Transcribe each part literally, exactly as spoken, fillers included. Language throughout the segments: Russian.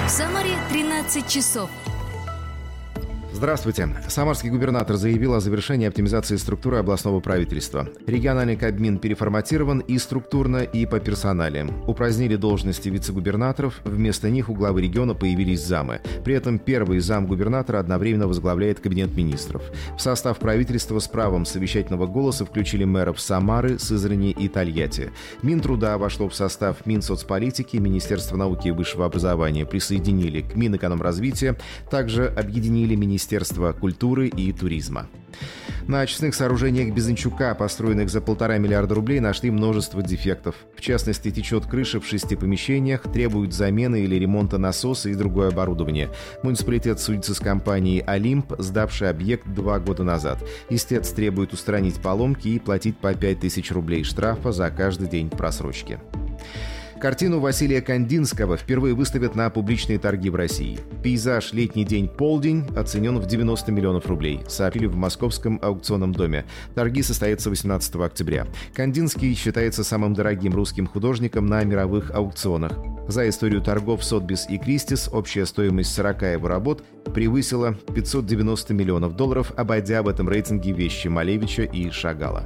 В Самаре тринадцать часов. Здравствуйте. Самарский губернатор заявил о завершении оптимизации структуры областного правительства. Региональный Кабмин переформатирован и структурно, и по персоналиям. Упразднили должности вице-губернаторов, вместо них у главы региона появились замы. При этом первый зам губернатора одновременно возглавляет кабинет министров. В состав правительства с правом совещательного голоса включили мэров Самары, Сызрани и Тольятти. Минтруда вошло в состав Минсоцполитики, Министерство науки и высшего образования присоединили к Минэкономразвития, также объединили Министерство Министерства культуры и туризма. На очистных сооружениях Безынчука, построенных за полтора миллиарда рублей, нашли множество дефектов. В частности, течет крыша в шести помещениях, требуют замены или ремонта насоса и другое оборудование. Муниципалитет судится с компанией «Олимп», сдавшей объект два года назад. Истец требует устранить поломки и платить по пять тысяч рублей штрафа за каждый день просрочки. Картину Василия Кандинского впервые выставят на публичные торги в России. Пейзаж «Летний день-полдень» оценен в девяносто миллионов рублей, сообщили в Московском аукционном доме. Торги состоятся восемнадцатого октября. Кандинский считается самым дорогим русским художником на мировых аукционах. За историю торгов Сотбис и Кристис общая стоимость сорока его работ превысила пятьсот девяносто миллионов долларов, обойдя в этом рейтинге вещи Малевича и Шагала.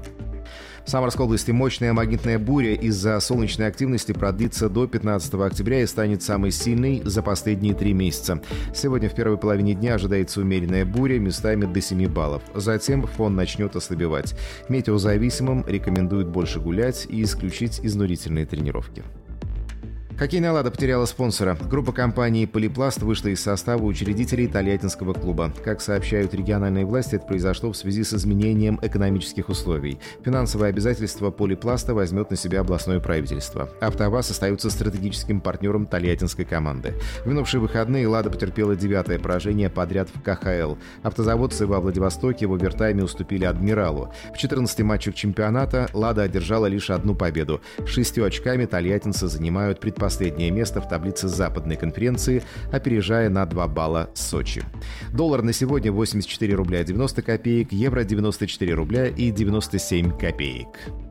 В Самарской области мощная магнитная буря из-за солнечной активности продлится до пятнадцатого октября и станет самой сильной за последние три месяца. Сегодня в первой половине дня ожидается умеренная буря, местами до семи баллов. Затем фон начнет ослабевать. Метеозависимым рекомендуют больше гулять и исключить изнурительные тренировки. Хоккейная «Лада» потеряла спонсора. Группа компании «Полипласт» вышла из состава учредителей Тольяттинского клуба. Как сообщают региональные власти, это произошло в связи с изменением экономических условий. Финансовые обязательства «Полипласта» возьмет на себя областное правительство. «АвтоВАЗ» остается стратегическим партнером тольяттинской команды. В минувшие выходные «Лада» потерпела девятое поражение подряд в ка ха эл. Автозаводцы во Владивостоке в овертайме уступили «Адмиралу». В четырнадцати матчах чемпионата «Лада» одержала лишь одну победу. Шестью очками тольяттинцы занимают предпоследнее Последнее место в таблице западной конференции, опережая на два балла Сочи. Доллар на сегодня восемьдесят четыре рубля девяносто копеек, евро девяносто четыре рубля и девяносто семь копеек.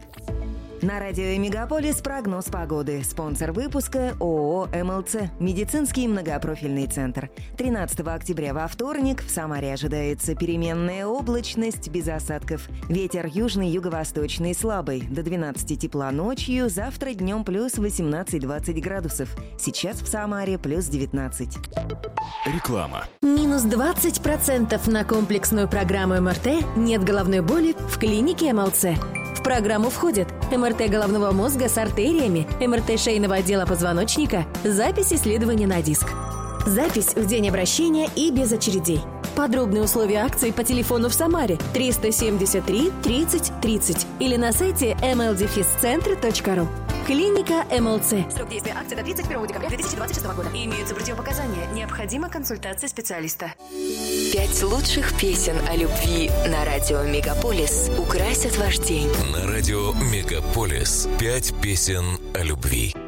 На радио «Мегаполис» прогноз погоды. Спонсор выпуска ООО эм эл цэ «Медицинский многопрофильный центр». тринадцатого октября во вторник в Самаре ожидается переменная облачность без осадков. Ветер южный, юго-восточный слабый. До двенадцати тепла ночью, завтра днем плюс восемнадцать-двадцать градусов. Сейчас в Самаре плюс девятнадцать. Реклама. Минус двадцать процентов на комплексную программу эм эр тэ «Нет головной боли» в клинике эм эл цэ. В программу входят эм эр тэ головного мозга с артериями, эм эр тэ шейного отдела позвоночника, запись исследования на диск. Запись в день обращения и без очередей. Подробные условия акции по телефону в Самаре триста семьдесят три тридцать тридцать или на сайте эм эл дефис центр точка ру. Клиника эм эл цэ. Срок действия акции до тридцать первого декабря две тысячи двадцать шестого года. Имеются противопоказания. Необходима консультация специалиста. Пять лучших песен о любви на радио «Мегаполис» украсят ваш день. На радио «Мегаполис» пять песен о любви.